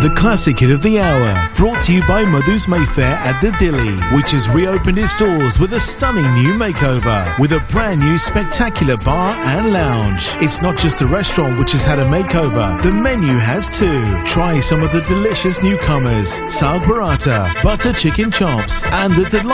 The classic hit of the hour, brought to you by Madhu's Mayfair at the Dilly, which has reopened its doors with a stunning new makeover, with a brand new spectacular bar and lounge. It's not just the restaurant which has had a makeover, the menu has too. Try some of the delicious newcomers, Saag Paratha, butter chicken chops, and the